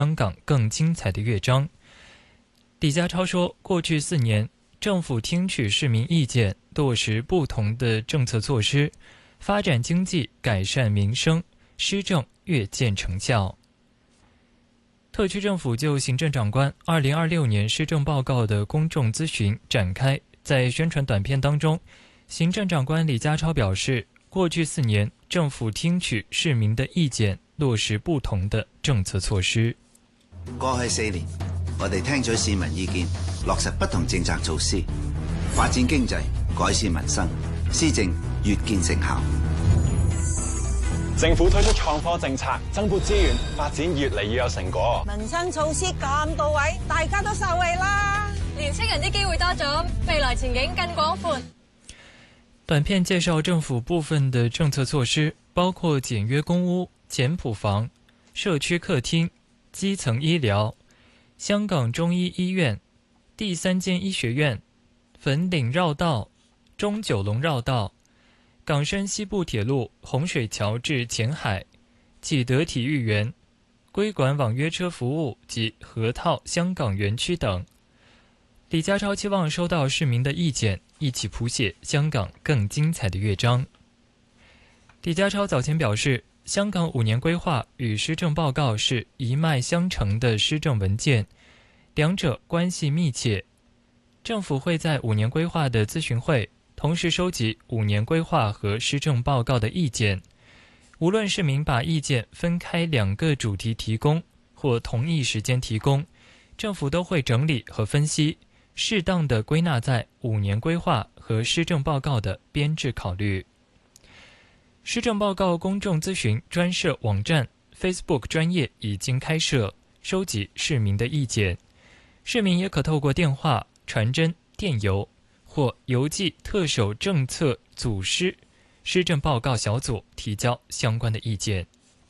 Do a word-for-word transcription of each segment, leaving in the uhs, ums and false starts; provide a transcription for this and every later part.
香港更精彩的乐章。李家超说，过去四年，政府听取市民意见，落实不同的政策措施，发展经济，改善民生，施政越见成效。特区政府就行政长官二零二六年施政报告的公众咨询展开，在宣传短片当中，行政长官李家超表示，过去四年，政府听取市民的意見，落實不同的政策措施。 過去四年，我哋聽咗市民意見，落實不同政策措施，發展經濟，改善民生，施政越見成效。 政府推出創科政策，增撥資源，發展越嚟越有成果。 民生措施咁到位，大家都受惠啦。 年輕人啲機會多咗，未來前景更廣闊。 短片介紹政府部分的政策措施，包括簡約公屋、簡譜房、社區客廳、基層醫療、香港中醫醫院、第三間醫學院、粉嶺繞道、中九龍繞道、港深西部鐵路洪水橋至前海、啟德體育園、歸館網約車服務及河套香港園區等。李家超期望收到市民的意見，一起譜寫香港更精彩的樂章。李家超早前表示，香港五年規劃與施政報告是一脈相承的施政文件，兩者關係密切。政府會在五年規劃的諮詢會同時收集五年規劃和施政報告的意見，無論市民把意見分開兩個主題提供，或同一時間提供，政府都會整理和分析，適當地歸納在五年規劃和施政報告的編制考慮。施政報告公眾諮詢專設網站 Facebook 專頁已經開設，收集市民的意見。市民也可透過電話、傳真、電郵或郵寄特首政策組施施政報告小組提交相關的意見。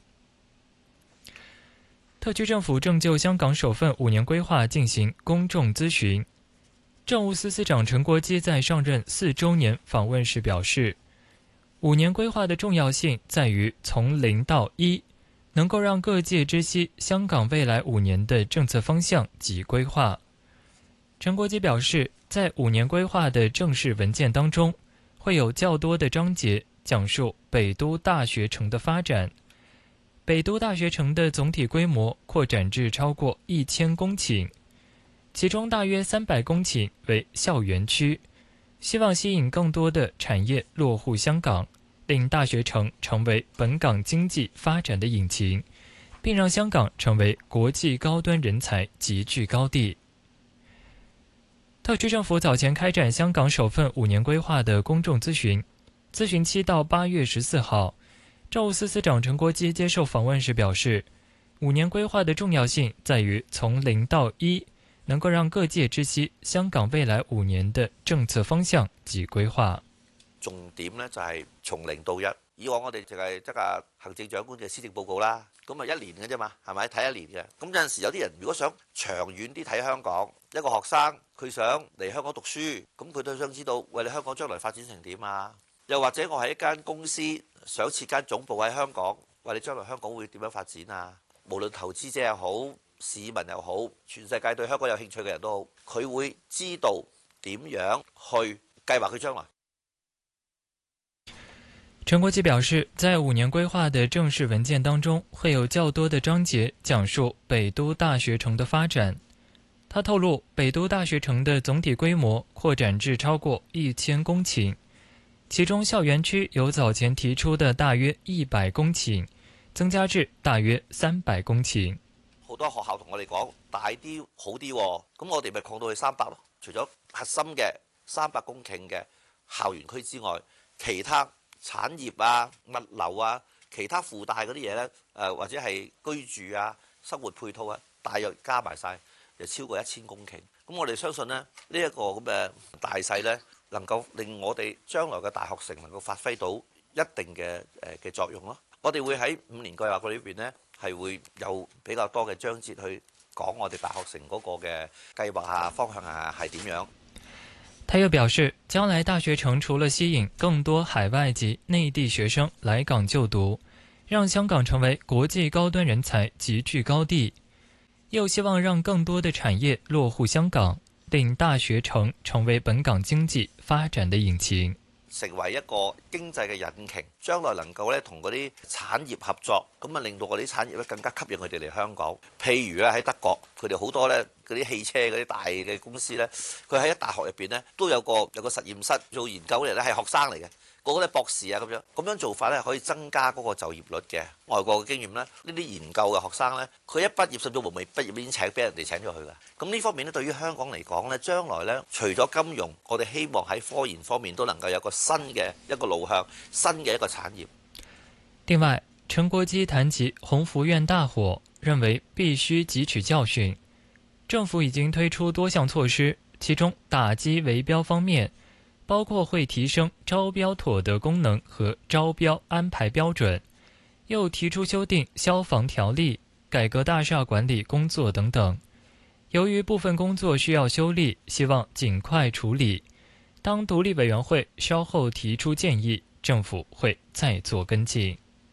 特區政府正就香港首份五年規劃進行公眾諮詢。政務司司長陳國基在上任四週年訪問時表示，五年規劃的重要性在於從零到一，能夠讓各界知悉香港未來五年的政策方向及規劃。陳國基表示，在五年規劃的正式文件當中，會有較多的章節講述北都大學城的發展。北都大學城的總體規模擴展至超過一千公頃，其中大約三百公頃為校園區，希望吸引更多的產業落戶香港，令大學城成為本港經濟發展的引擎，並讓香港成為國際高端人才集聚高地。特區政府早前開展香港首份五年規劃的公眾諮詢，諮詢期到八月十四號。政務司司長陳國基接受訪問時表示，五年規劃的重要性在於從零到一，能夠讓各界知悉香港未來五年的政策方向及規劃。 重點呢就係從零到一。以往我哋淨係得個行政長官嘅施政報告啦，咁啊一年嘅啫嘛，係咪睇一年嘅？咁有陣時有啲人如果想長遠啲睇香港，一個學生佢想嚟香港讀書，咁佢都想知道，喂，你香港將來發展成點啊？又或者我喺一間公司想設間總部喺香港，喂，你將來香港會點樣發展啊？無論投資者又好，市民又好，全世界對香港有興趣嘅人都好，佢會知道點樣去計劃佢將來。 陳國基表示，在五年規劃的正式文件當中，會有較多的章節講述北都大學城的發展。他透露，北都大學城的總體規模擴展至超過一千公頃，其中校園區由早前提出的大約一百公頃，增加至大約三百公頃。 好多學校同我哋講大啲好啲，咁我哋咪擴到去三百咯。除咗核心嘅三百公頃嘅校園區之外，其他產業啊、物流啊、其他附帶嗰啲嘢呢，誒或者係居住啊、生活配套啊，大約加埋晒就超過一千公頃。咁我哋相信呢，呢、這、一個咁嘅大勢呢，能夠令我哋將來嘅大學城能夠發揮到一定嘅誒嘅作用咯。我哋會喺五年計劃嗰裏邊呢，係會有比較多嘅章節去講我哋大學城嗰個嘅計劃啊、方向啊係點樣。 他又表示，將來大學城除了吸引更多海外及內地學生來港就讀，讓香港成為國際高端人才集聚高地， 又希望让更多的产业落户香港，令大學城成為本港經濟發展的引擎， 成為一個經濟嘅引擎，將來能夠咧同嗰啲產業合作，咁啊令到嗰啲產業咧更加吸引佢哋嚟香港。譬如咧喺德國，佢哋好多咧嗰啲汽車嗰啲大嘅公司咧，佢喺大學入邊咧都有個有個實驗室做研究嚟咧，係學生嚟嘅。嗰個咧博士啊咁樣，咁樣做法咧可以增加嗰個就業率嘅。外國嘅經驗咧，呢啲研究嘅學生咧，佢一畢業甚至乎未畢業已經請俾人哋請咗去㗎。咁呢方面咧，對於香港嚟講咧，將來咧除咗金融，我哋希望喺科研方面都能夠有個新嘅一個路向，新嘅一個產業。 另外，陳國基談及鴻福苑大火，認為必須汲取教訓。政府已經推出多項措施，其中打擊圍標方面，包括會提升招標妥的功能和招標安排標準，又提出修訂消防條例、改革大廈管理工作等等。由於部分工作需要修例，希望盡快處理。當獨立委員會稍後提出建議，政府會再做跟進。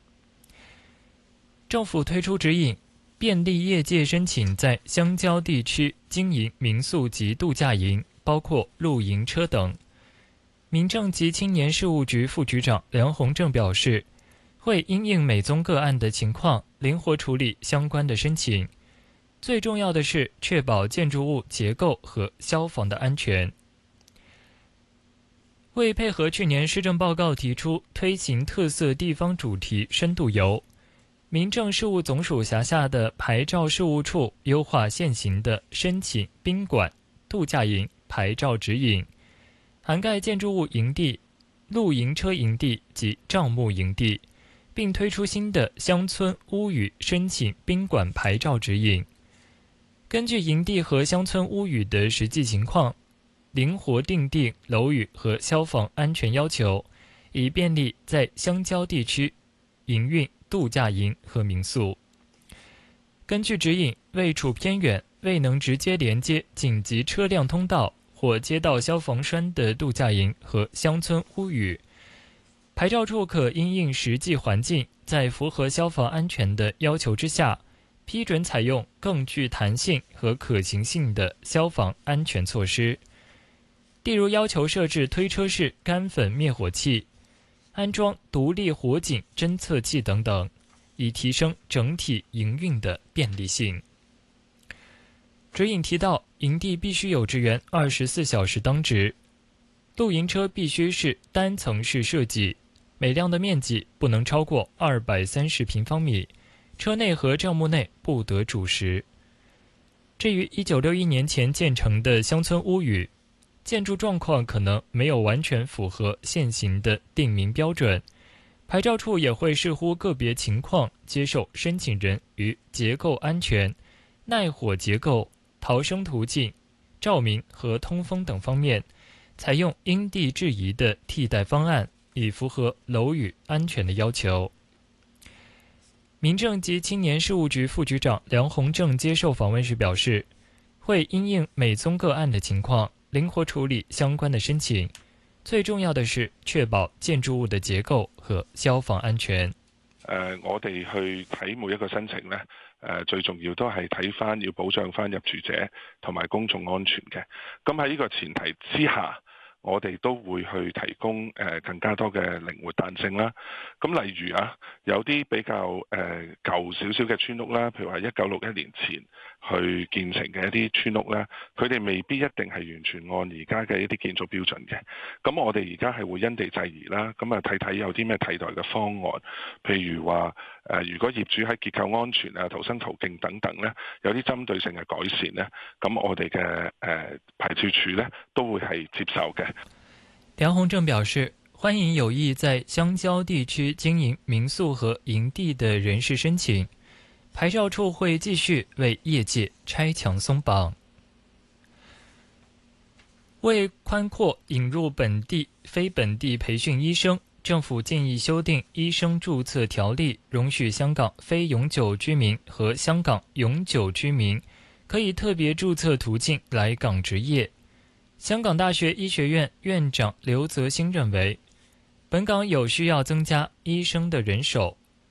政府推出指引，便利業界申請在鄉郊地區經營民宿及度假營，包括露營車等。民政及青年事務局副局長梁鴻正表示，會因應每宗個案的情況，靈活處理相關的申請。最重要的是確保建築物結構和消防的安全。為配合去年施政報告提出推行特色地方主題深度遊，民政事務總署轄下的牌照事務處優化現行的申請賓館、度假營牌照指引，涵蓋建築物營地、露營車營地及帳幕營地，並推出新的鄉村屋宇申請賓館牌照指引。根據營地和鄉村屋宇的實際情況，靈活訂定樓宇和消防安全要求，以便利在鄉郊地區營運度假營和民宿。根據指引，位處偏遠、未能直接連接緊急車輛通道或街道消防栓的度假營和鄉村屋宇，牌照處可因應實際環境，在符合消防安全的要求之下，批准採用更具彈性和可行性的消防安全措施，例如要求設置推車式乾粉滅火器，安裝獨立火警偵測器等等，以提升整體營運的便利性。指引提到，營地必須有職員二十四小時當值，露營車必須是單層式設計，每輛的面積不能超過二百三十平方米，車內和帳幕內不得煮食。至於一九六一年前建成的鄉村屋宇，建築狀況可能沒有完全符合現行的定名標準，牌照處也會視乎個別情況，接受申請人於結構安全、耐火結構、逃生途徑、照明和通風等方面，採用因地制宜的替代方案，以符合樓宇安全的要求。民政及青年事務局副局長梁鴻正接受訪問時表示，會因應每宗個案的情況，靈活處理相關的申請。最重要的是確保建築物的結構和消防安全。 呃、我哋去睇每一個申請呢，呃、最重要都係睇翻要保障翻入住者同埋公眾安全嘅。咁喺呢個前提之下，我哋都會去提供誒更加多嘅靈活彈性啦。咁例如啊，有啲比較誒舊少少嘅村屋啦，譬如話一九六一年前去建成嘅一啲村屋咧，佢哋未必一定係完全按而家嘅一啲建築標準嘅。咁我哋而家係會因地制宜啦，咁啊睇睇有啲咩替代嘅方案，譬如話誒，如果業主喺結構安全啊、逃生途徑等等咧，有啲針對性嘅改善咧，咁我哋嘅誒牌照處咧都會係接受嘅。 梁鴻正表示，歡迎有意在鄉郊地區經營民宿和營地的人士申請，牌照處會繼續為業界拆牆鬆綁。為寬闊引入本地、非本地培訓醫生，政府建議修訂醫生註冊條例，容許香港非永久居民和香港永久居民可以特別註冊途徑來港執業。香港大學醫學院院長劉澤星認為，本港有需要增加醫生的人手，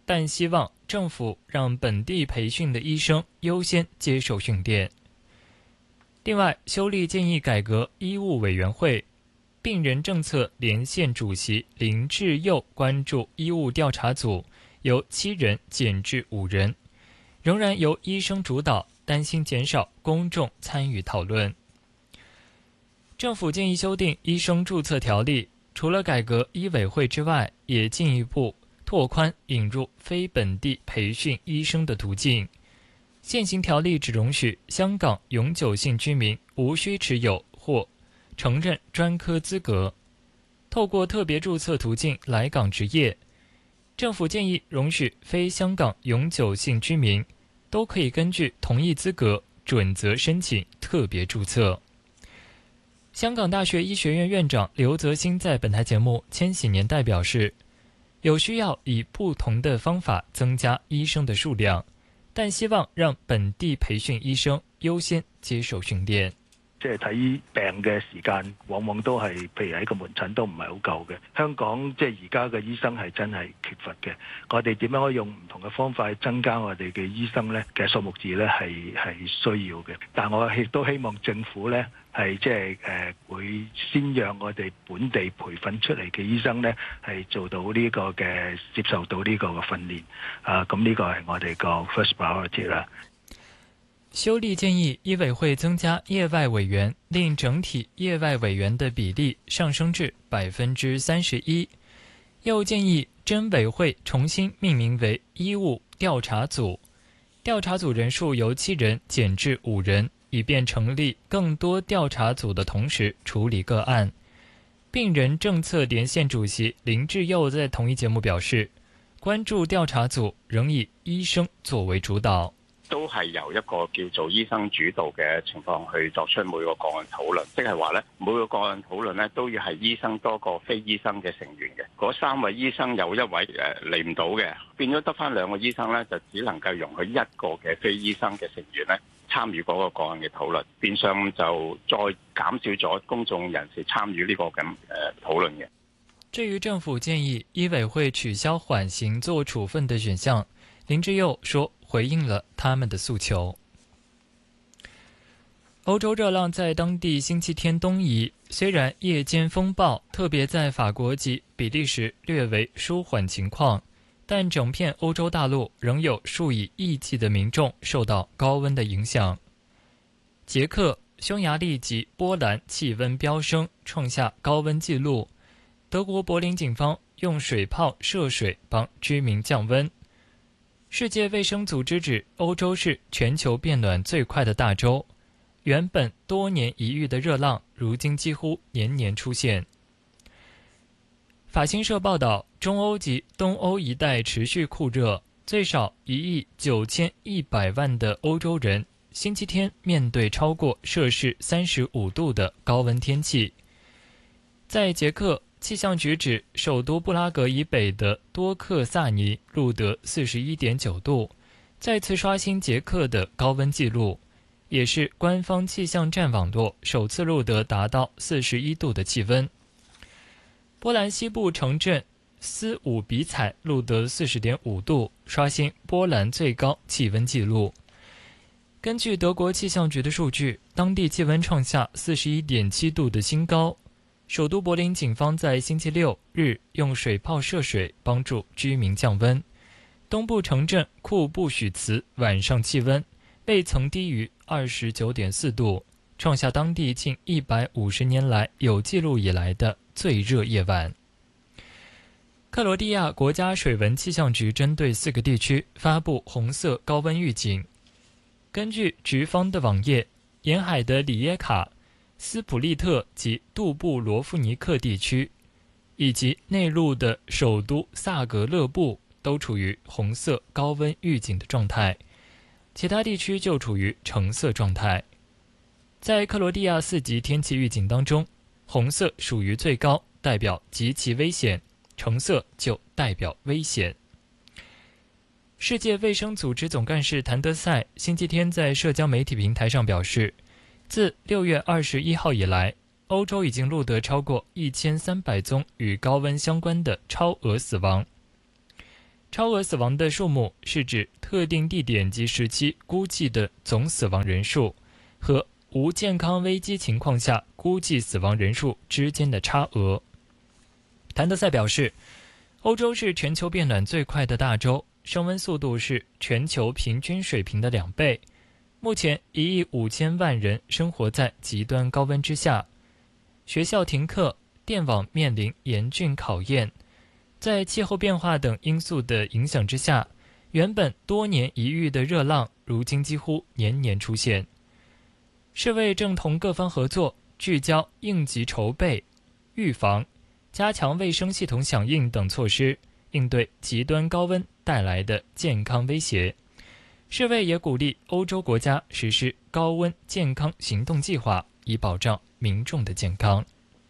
但希望政府让本地培训的医生优先接受训练。另外，修例建议改革医务委员会，病人政策连线主席林志佑关注医务调查组由七人减至五人，仍然由医生主导，担心减少公众参与讨论。政府建议修订医生注册条例，除了改革医委会之外，也进一步拓宽引入非本地培训医生的途径。现行条例只容许香港永久性居民无需持有或承认专科资格，透过特别注册途径来港执业。政府建议容许非香港永久性居民都可以根据同一资格准则申请特别注册。香港大学医学院院长刘泽星在本台节目《千禧年代》表示，有需要以不同的方法增加醫生的數量，但希望讓本地培訓醫生優先接受訓練。 即係睇病嘅時間，往往都係譬如喺個門診都唔係好夠嘅。香港即係而家嘅醫生係真係缺乏嘅。我哋點樣可以用唔同嘅方法去增加我哋嘅醫生咧嘅數目字咧係係需要嘅。但我亦都希望政府咧係即係誒會先讓我哋本地培訓出嚟嘅醫生咧係做到呢個嘅接受到呢個嘅訓練。啊，咁呢個係我哋個 first priority 啦。 修例建議醫委會增加業外委員，令整體業外委員的比例上升至百分之三十一。又建議偵委會重新命名為醫務調查組，調查組人數由七人減至五人，以便成立更多調查組的同時處理個案。病人政策連線主席林志佑在同一節目表示，關注調查組仍以醫生作為主導。 都係由一個叫做醫生主導嘅情況去作出每個個案討論，即係話咧每個個案討論咧都要係醫生多過非醫生嘅成員嘅。嗰三位醫生有一位誒嚟唔到嘅，變咗得返兩個醫生咧，就只能夠容許一個嘅非醫生嘅成員咧參與嗰個個案嘅討論，變相就再減少咗公眾人士參與呢個咁誒討論嘅。 至於政府建議醫委會取消緩刑做處分的選項，林志佑說回應了他們的訴求。歐洲熱浪在當地星期天東移，雖然夜間風暴特別在法國及比利時略為舒緩情況，但整片歐洲大陸仍有數以億計的民眾受到高溫的影響。捷克、匈牙利及波蘭氣溫飆升，創下高溫紀錄。德國柏林警方用水炮射水幫居民降溫。世界衛生組織指歐洲是全球變暖最快的大洲，原本多年一遇的熱浪如今幾乎年年出現。法新社報道，中歐及東歐一帶持續酷熱，最少一億九千一百萬的歐洲人星期天面對超過攝氏三十五度的高溫天氣。在捷克，氣象局指首都布拉格以北的多克薩尼錄得 四十一點九度，再次刷新捷克的高溫紀錄，也是官方氣象站網絡首次錄得達到四十一度的氣溫。波蘭西部城鎮斯伍比采錄得 四十點五度，刷新波蘭最高氣溫紀錄。根據德國氣象局的數據，當地氣溫創下 四十一點七度的新高。首都柏林警方在星期六日用水炮射水幫助居民降溫。東部城鎮庫布許茨晚上氣溫未曾低於 二十九點四度，創下當地近一百五十年來有記錄以來的最熱夜晚。克羅地亞國家水文氣象局針對四個地區發布紅色高溫預警。根據局方的網頁，沿海的里耶卡、斯普利特及杜布羅夫尼克地區，以及內陸的首都薩格勒布都處於紅色高溫預警的狀態，其他地區就處於橙色狀態。在克羅地亞四級天氣預警當中，紅色屬於最高，代表極其危險，橙色就代表危險。世界衛生組織總幹事譚德賽星期天在社交媒體平台上表示，自六月二十一號以來，歐洲已經錄得超過一千三百宗與高溫相關的超額死亡。 超额死亡的数目是指特定地点及时期估计的总死亡人数和无健康危机情况下估计死亡人数之间的差额。谭德赛表示，欧洲是全球变暖最快的大洲，升温速度是全球平均水平的两倍。目前一亿五千万人生活在极端高温之下，学校停课，电网面临严峻考验。在气候变化等因素的影响之下，原本多年一遇的热浪，如今几乎年年出现。世卫正同各方合作，聚焦应急筹备、预防、加强卫生系统响应等措施，应对极端高温带来的健康威胁。世卫也鼓励欧洲国家实施高温健康行动计划，以保障民众的健康。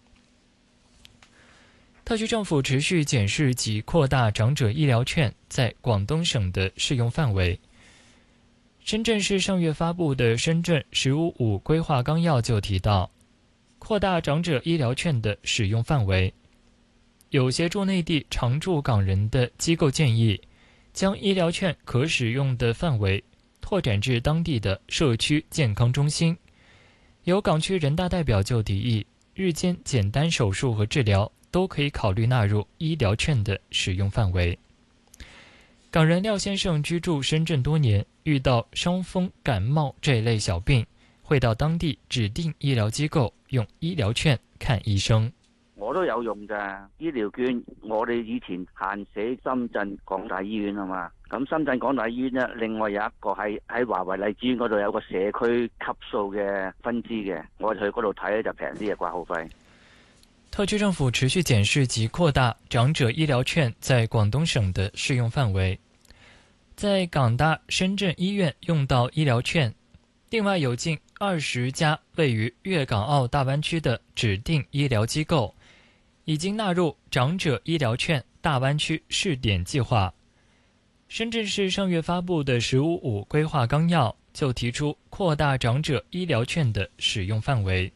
特区政府持续检视及扩大长者医疗券在广东省的适用范围。深圳市上月发布的《深圳“十五五”规划纲要》就提到，扩大长者医疗券的使用范围。有协助内地常驻港人的机构建议，将医疗券可使用的范围拓展至当地的社区健康中心。有港区人大代表就提议，日间简单手术和治疗都可以考虑纳入医疗券的使用范围。港人廖先生居住深圳多年，遇到伤风感冒这类小病，会到当地指定医療機構用醫療券看醫生。 我都有用㗎，醫療券我哋以前限寫深圳港大醫院啊嘛，咁深圳港大醫院呢，另外有一個喺喺華為荔枝園嗰度有個社區級數嘅分支嘅，我哋去嗰度睇咧就平啲嘅掛號費。 特區政府持續檢視及擴大長者醫療券在廣東省的適用範圍。在港大深圳醫院用到醫療券，另外有近二十家位於粵港澳大灣區的指定醫療機構已經納入長者醫療券大灣區試點計劃。深圳市上月發布的“十五五”規劃綱要就提出擴大長者醫療券的使用範圍。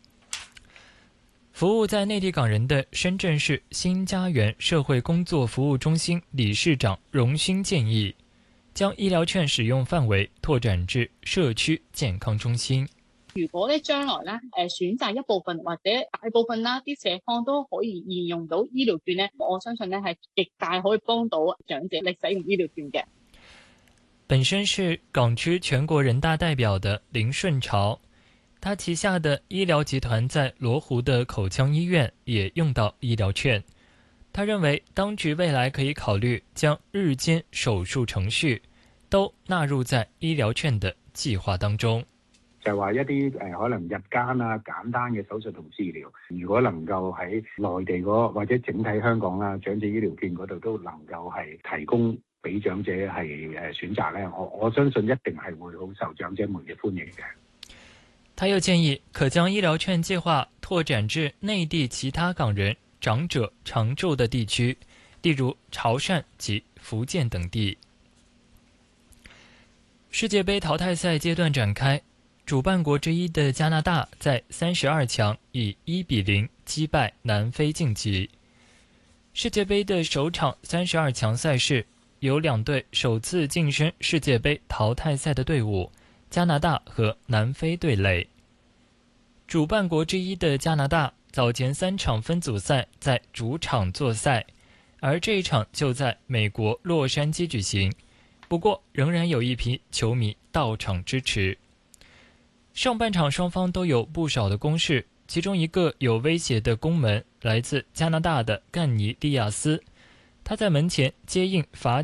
服務在內地港人的深圳市新家園社會工作服務中心理事長榮勳建議，將醫療券使用範圍拓展至社區健康中心。 如果咧將來咧誒選擇一部分或者大部分啦啲社康都可以沿用到醫療券咧，我相信咧係極大可以幫到長者嚟使用醫療券嘅。 本身是港區全國人大代表的林順潮，他旗下的醫療集團在羅湖的口腔醫院也用到醫療券。他認為當局未來可以考慮將日間手術程序都納入在醫療券的計劃當中。 就係話一啲誒可能日間啊簡單嘅手術同治療，如果能夠喺內地嗰或者整體香港啦長者醫療券嗰度都能夠係提供俾長者係誒選擇咧，我我相信一定係會好受長者們嘅歡迎嘅。 他又建議可將醫療券計劃拓展至內地其他港人長者常住的地區，例如潮汕及福建等地。世界盃淘汰賽階段展開，主辦國之一的加拿大在三十二強以一比零擊敗南非晉級。世界盃的首場三十二強賽事，有兩隊首次晉身世界盃淘汰賽的隊伍，加拿大和南非對壘。主辦國之一的加拿大早前三場分組賽在主場作賽，而這一場就在美國洛杉磯舉行，不過仍然有一批球迷到場支持。上半場雙方都有不少的攻勢，其中一個有威脅的攻門來自加拿大的干尼利亞斯，他在門前接應罰